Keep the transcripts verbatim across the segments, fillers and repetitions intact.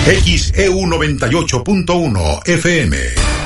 X E U noventa y ocho punto uno F M.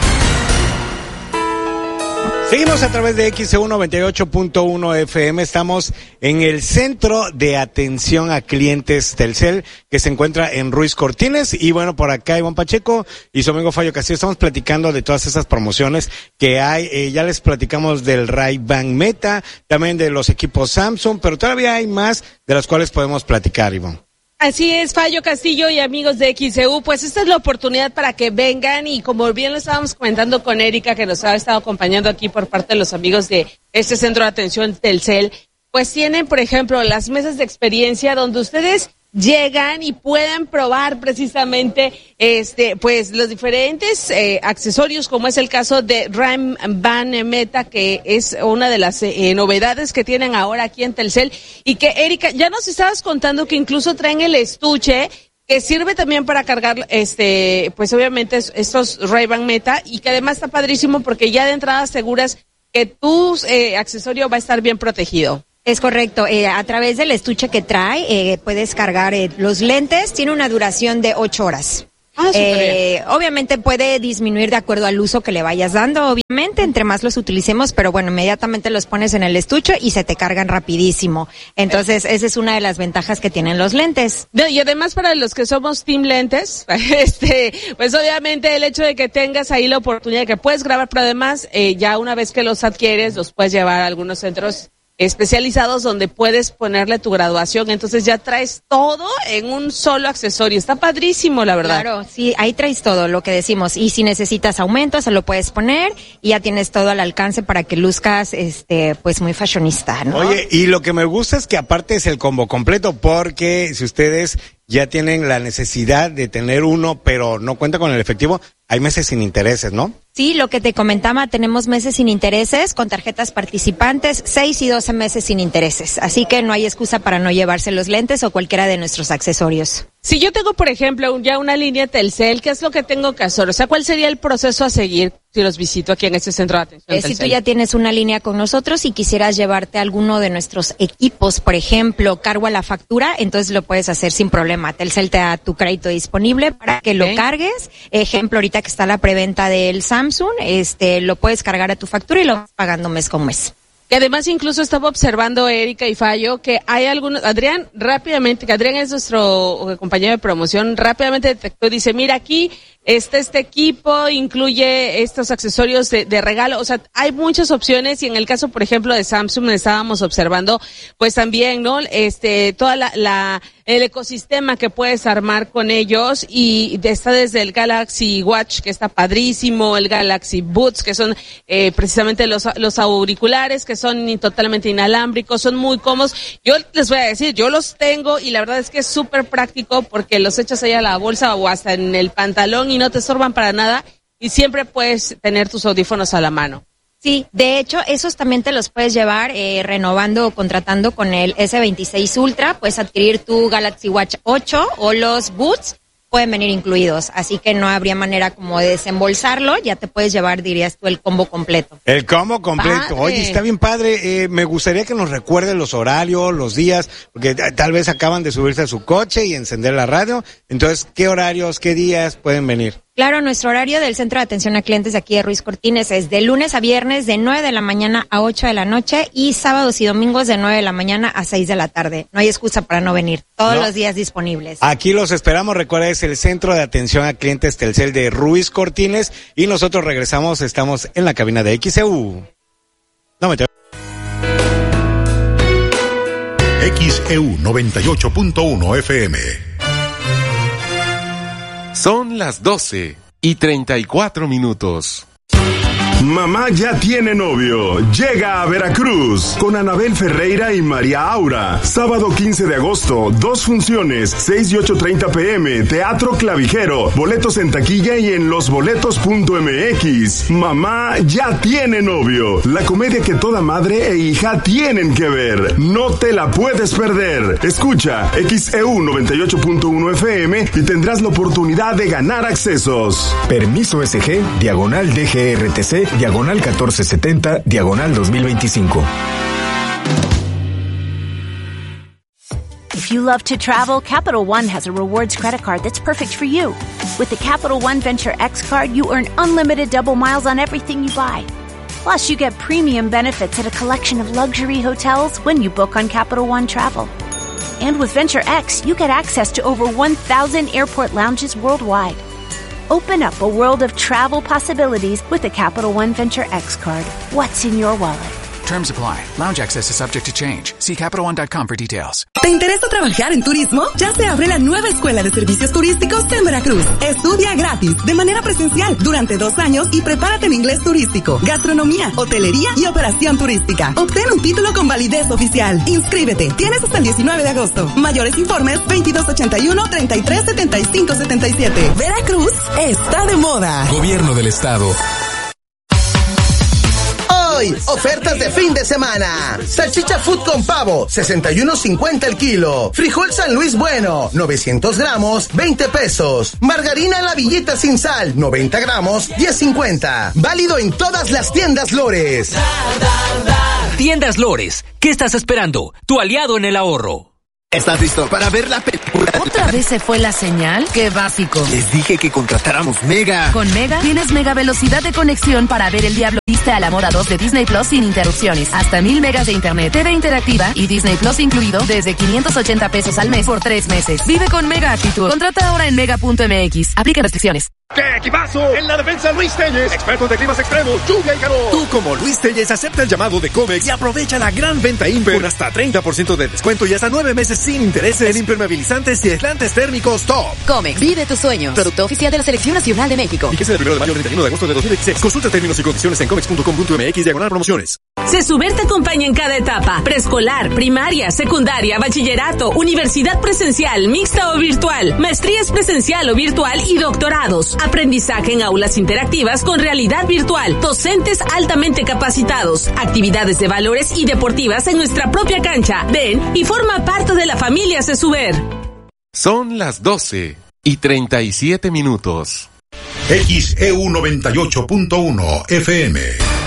Seguimos a través de X E U noventa y ocho punto uno F M. Estamos en el Centro de Atención a Clientes Telcel, que se encuentra en Ruiz Cortines. Y bueno, por acá Iván Pacheco y su amigo Fallo Castillo. Estamos platicando de todas esas promociones que hay. Eh, ya les platicamos del Ray-Ban Meta, también de los equipos Samsung, pero todavía hay más de las cuales podemos platicar, Iván. Así es, Fallo Castillo y amigos de X E U, pues esta es la oportunidad para que vengan y como bien lo estábamos comentando con Erika, que nos ha estado acompañando aquí por parte de los amigos de este Centro de Atención Telcel, pues tienen, por ejemplo, las mesas de experiencia donde ustedes llegan y pueden probar precisamente este pues los diferentes eh, accesorios, como es el caso de Ray-Ban Meta, que es una de las eh, novedades que tienen ahora aquí en Telcel, y que Erika, ya nos estabas contando que incluso traen el estuche que sirve también para cargar este pues obviamente estos Ray-Ban Meta, y que además está padrísimo porque ya de entrada aseguras que tu eh, accesorio va a estar bien protegido. Es correcto, eh, a través del estuche que trae eh, puedes cargar eh, los lentes, tiene una duración de ocho horas. Ah, eh, obviamente puede disminuir de acuerdo al uso que le vayas dando, obviamente, entre más los utilicemos, pero bueno, inmediatamente los pones en el estuche y se te cargan rapidísimo. Entonces, esa es una de las ventajas que tienen los lentes. Y además para los que somos team lentes, este, pues obviamente el hecho de que tengas ahí la oportunidad de que puedes grabar, pero además eh, ya una vez que los adquieres, los puedes llevar a algunos centros especializados donde puedes ponerle tu graduación, entonces ya traes todo en un solo accesorio. Está padrísimo, la verdad. Claro, sí, ahí traes todo lo que decimos, y si necesitas aumento se lo puedes poner y ya tienes todo al alcance para que luzcas este pues muy fashionista, ¿no? Oye, y lo que me gusta es que aparte es el combo completo, porque si ustedes ya tienen la necesidad de tener uno pero no cuenta con el efectivo, hay meses sin intereses, ¿no? Sí, lo que te comentaba, tenemos meses sin intereses con tarjetas participantes, seis y doce meses sin intereses. Así que no hay excusa para no llevarse los lentes o cualquiera de nuestros accesorios. Si yo tengo, por ejemplo, ya una línea Telcel, ¿qué es lo que tengo que hacer? O sea, ¿cuál sería el proceso a seguir si los visito aquí en este centro de atención eh, Telcel? Si tú ya tienes una línea con nosotros y quisieras llevarte alguno de nuestros equipos, por ejemplo, cargo a la factura, entonces lo puedes hacer sin problema. Telcel te da tu crédito disponible para que Okay. lo cargues. Ejemplo, ahorita que está la preventa del Samsung, este, lo puedes cargar a tu factura y lo vas pagando mes con mes. Que además incluso estaba observando Erika y Fallo que hay algunos, Adrián rápidamente, que Adrián es nuestro compañero de promoción, rápidamente detectó y dice, mira aquí está este equipo, incluye estos accesorios de, de regalo, o sea, hay muchas opciones, y en el caso, por ejemplo, de Samsung estábamos observando, pues también, ¿no? Este, toda la, la, el ecosistema que puedes armar con ellos, y está desde el Galaxy Watch, que está padrísimo, el Galaxy Buds, que son eh, precisamente los, los auriculares, que son totalmente inalámbricos, son muy cómodos. Yo les voy a decir, yo los tengo y la verdad es que es súper práctico porque los echas ahí a la bolsa o hasta en el pantalón y no te estorban para nada, y siempre puedes tener tus audífonos a la mano. Sí, de hecho, esos también te los puedes llevar eh, renovando o contratando con el ese veintiséis Ultra, puedes adquirir tu Galaxy Watch ocho o los Buds, pueden venir incluidos, así que no habría manera como de desembolsarlo, ya te puedes llevar, dirías tú, el combo completo. El combo completo. Padre. Oye, está bien padre. Eh, me gustaría que nos recuerde los horarios, los días, porque t- tal vez acaban de subirse a su coche y encender la radio. Entonces, ¿qué horarios, qué días pueden venir? Claro, nuestro horario del Centro de Atención a Clientes de aquí de Ruiz Cortines es de lunes a viernes de nueve de la mañana a ocho de la noche y sábados y domingos de nueve de la mañana a seis de la tarde. No hay excusa para no venir. Todos No. los días disponibles. Aquí los esperamos. Recuerda, es el Centro de Atención a Clientes Telcel de Ruiz Cortines, y nosotros regresamos. Estamos en la cabina de X E U. No me te... X E U noventa y ocho punto uno F M. Son las doce y treinta y cuatro minutos. Mamá ya tiene novio. Llega a Veracruz con Anabel Ferreira y María Aura. Sábado quince de agosto, dos funciones, seis y ocho treinta pm, Teatro Clavijero. Boletos en taquilla y en losboletos punto m x. Mamá ya tiene novio. La comedia que toda madre e hija tienen que ver. No te la puedes perder. Escucha X E U noventa y ocho punto uno F M y tendrás la oportunidad de ganar accesos. Permiso S G, diagonal D G R T C, diagonal catorce setenta, diagonal dos mil veinticinco. If you love to travel, Capital One has a rewards credit card that's perfect for you. With the Capital One Venture X card, you earn unlimited double miles on everything you buy. Plus, you get premium benefits at a collection of luxury hotels when you book on Capital One Travel. And with Venture X, you get access to over one thousand airport lounges worldwide. Open up a world of travel possibilities with the Capital One Venture X card. What's in your wallet? Terms apply. Lounge access is subject to change. See Capital One dot com for details. ¿Te interesa trabajar en turismo? Ya se abre la nueva Escuela de Servicios Turísticos en Veracruz. Estudia gratis, de manera presencial, durante dos años y prepárate en inglés turístico, gastronomía, hotelería y operación turística. Obtén un título con validez oficial. Inscríbete. Tienes hasta el diecinueve de agosto. Mayores informes veintidós ochenta y uno, treinta y tres setenta y cinco setenta y siete. Veracruz está de moda. Gobierno del Estado. Hoy, ofertas de fin de semana. Salchicha Food con pavo, sesenta y uno cincuenta el kilo. Frijol San Luis Bueno, novecientos gramos, veinte pesos. Margarina La Villita sin sal, noventa gramos, diez cincuenta. Válido en todas las tiendas Lores. Tiendas Lores, ¿qué estás esperando? Tu aliado en el ahorro. ¿Estás listo para ver la película? ¿Otra vez se fue la señal? ¡Qué básico! Les dije que contratáramos Mega. Con Mega tienes mega velocidad de conexión para ver El Diablo Viste a la Moda dos de Disney Plus sin interrupciones. Hasta mil megas de internet, T V interactiva y Disney Plus incluido desde quinientos ochenta pesos al mes por tres meses. Vive con Mega actitud. Contrata ahora en mega punto m x. Aplica restricciones. ¡Qué equipazo! En la defensa Luis Telles, expertos de climas extremos, lluvia y calor. Tú como Luis Telles acepta el llamado de Comex y aprovecha la gran venta Imper con hasta treinta por ciento de descuento y hasta nueve meses sin intereses en impermeabilizantes y aislantes térmicos top. Comex, vive tus sueños. Producto oficial de la Selección Nacional de México. Fíjese del primero de mayo al treinta y uno de agosto de dos mil dieciséis. Consulta términos y condiciones en comex punto com punto m x diagonal promociones. Sesuber te acompaña en cada etapa, preescolar, primaria, secundaria, bachillerato, universidad presencial, mixta o virtual, maestrías presencial o virtual y doctorados. Aprendizaje en aulas interactivas con realidad virtual, docentes altamente capacitados, actividades de valores y deportivas en nuestra propia cancha. Ven y forma parte de la familia Sesuber. Son las doce y treinta y siete minutos. X E U noventa y ocho punto uno F M.